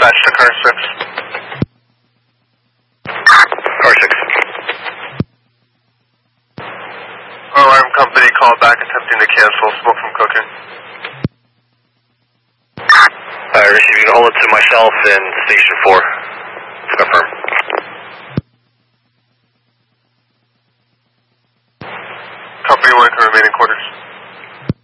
dispatch to car 6. Car 6. Alarm company called back attempting to cancel smoke from cooking. Receive, you can hold it to myself and station 4 to confirm.